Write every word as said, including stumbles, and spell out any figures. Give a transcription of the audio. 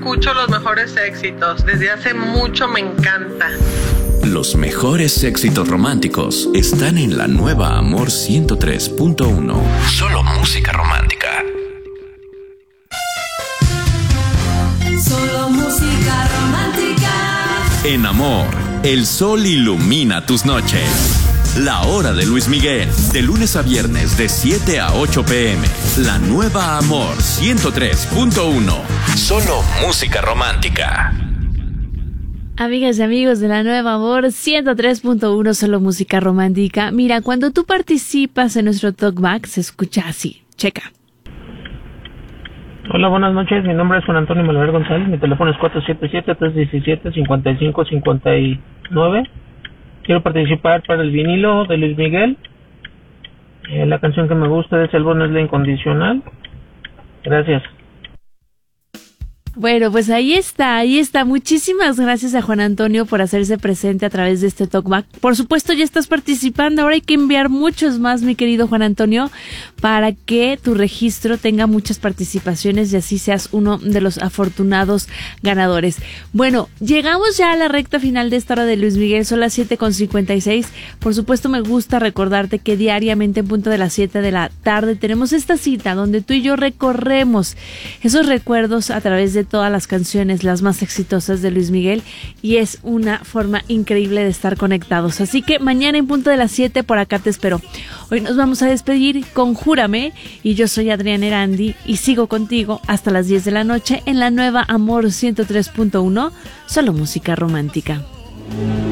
escucho los mejores éxitos. Desde hace mucho me encanta. Los mejores éxitos románticos están en la nueva Amor ciento tres punto uno. Solo música romántica. Solo música romántica. En Amor, el sol ilumina tus noches. La hora de Luis Miguel, de lunes a viernes de siete a ocho pm. La nueva Amor ciento tres punto uno. Solo música romántica. Amigas y amigos de la nueva Amor ciento tres punto uno, solo música romántica. Mira, cuando tú participas en nuestro Talkback se escucha así. Checa. Hola, buenas noches. Mi nombre es Juan Antonio Malaver González. Mi teléfono es cuatro siete siete, tres uno siete, cinco cinco cinco nueve. Quiero participar para el vinilo de Luis Miguel. Eh, la canción que me gusta es El bono es la incondicional. Gracias. Bueno, pues ahí está, ahí está. Muchísimas gracias a Juan Antonio por hacerse presente a través de este Talkback. Por supuesto, ya estás participando. Ahora hay que enviar muchos más, mi querido Juan Antonio, para que tu registro tenga muchas participaciones y así seas uno de los afortunados ganadores. Bueno, llegamos ya a la recta final de esta hora de Luis Miguel. Son las siete con cincuenta y seis. Por supuesto, me gusta recordarte que diariamente en punto de las siete de la tarde tenemos esta cita donde tú y yo recorremos esos recuerdos a través de todas las canciones, las más exitosas de Luis Miguel, y es una forma increíble de estar conectados. Así que mañana en punto de las siete por acá te espero. Hoy nos vamos a despedir con Júrame y yo soy Adriana Erandi y sigo contigo hasta las diez de la noche en la nueva Amor ciento tres punto uno, solo música romántica.